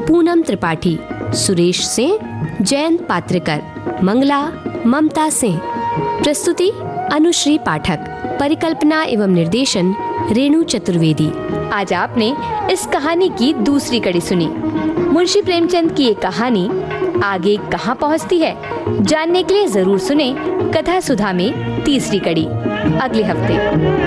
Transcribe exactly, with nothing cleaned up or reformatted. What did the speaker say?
पूनम त्रिपाठी, सुरेश सिंह, जयंत पात्रिकर, मंगला ममता सिंह। प्रस्तुति अनुश्री पाठक। परिकल्पना एवं निर्देशन रेणु चतुर्वेदी। आज आपने इस कहानी की दूसरी कड़ी सुनी। मुंशी प्रेमचंद की ये कहानी आगे कहाँ पहुँचती है, जानने के लिए जरूर सुने कथा सुधा में तीसरी कड़ी अगले हफ्ते।